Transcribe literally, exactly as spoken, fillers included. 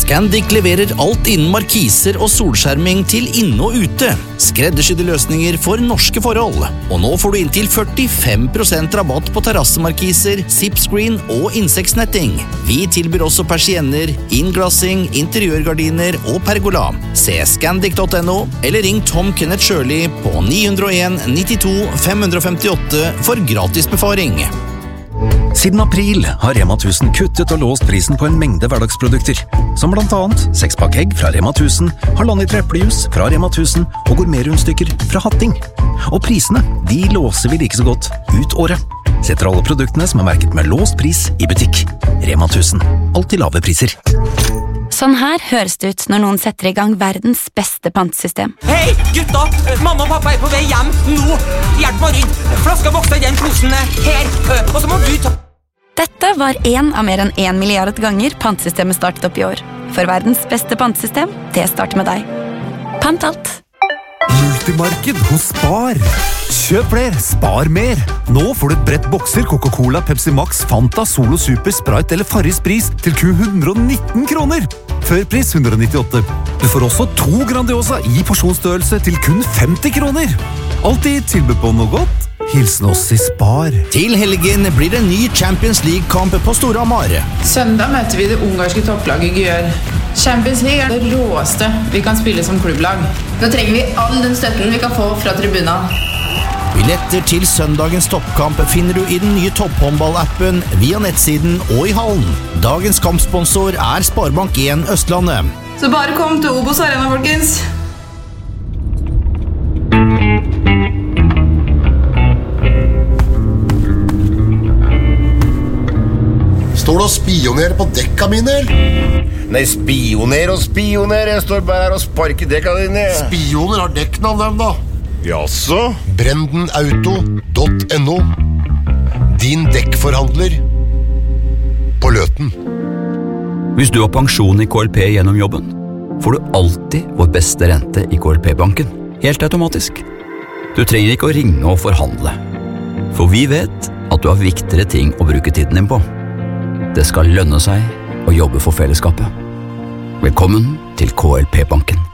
Scandic leverer alt innen markiser og solskjerming til inne og ute. Skreddersydde løsninger for norske forhold. Og nå får du inntil førtifem prosent rabatt på terrassemarkiser, zipscreen og insektsnetting. Vi tilbyr også persienner, innglassing, interiørgardiner og pergola. Se scandic punktum no eller ring Tom Kenneth Shirley på ni null en nittito fem femtiåtte for gratis befaring. Siden april har Rema tusen kuttet og låst prisen på en mengde hverdagsprodukter, som blant annet sekspakk egg fra Rema tusen, halvannen liter eplejus fra Rema tusen og gourmetrundstykker fra Hatting. Og prisene, de låser vi like så godt ut året. Setter alle produktene som er merket med låst pris i butikk. Rema tusen, alltid lave priser. Sånn her høres det ut når noen setter i gang verdens beste pantesystem. Hei, gutta! Mamma og pappa er på vei hjem nå! Hjelp meg rydd! Flaska vokser i den posen her, og så må du ta... Dette var en av mer enn en milliard ganger pantesystemet startet opp i år. For verdens beste pantesystem, det starter med deg. Pant alt! Multimarked hos Spar. Kjøp flere, spar mer. Nå får du et brett bokser Coca-Cola, Pepsi Max, Fanta, Solo Super, Sprite eller Farris Pris til kun hundre og nitten kroner. Før pris hundre og nittiåtte. Du får også to Grandiosa i porsjonsstørrelse til kun femti kroner. Alltid tilbud på noe godt. Hilsen oss i Spar. Til helgen blir det en ny Champions League-kamp på Storhamar. Søndag møter vi det ungarske topplaget Györ. Champions League er det råeste vi kan spille som klubblag. Nå trenger vi all den støtten vi kan få fra tribuna. Billetter til søndagens toppkamp finner du i den nye topphåndball-appen via nettsiden og i hallen. Dagens kampsponsor er Sparebank en Østlandet. Så bare kom til Obos Arena, folkens. Står du og spionerer på dekka mine, eller? Nei, spioner og spioner. Jeg står bare her og sparker dekka dine. Spioner har dekknavn dem, da. Jaså? Brendenauto punktum no. Din dekkforhandler på Løten. Hvis du har pensjon i K L P gjennom jobben, får du alltid vår beste rente i K L P-banken. Helt automatisk. Du trenger ikke å ringe og forhandle. For vi vet at du har viktigere ting å bruke tiden din på. Det skal lønne seg å jobbe for fellesskapet. Velkommen til K L P-banken.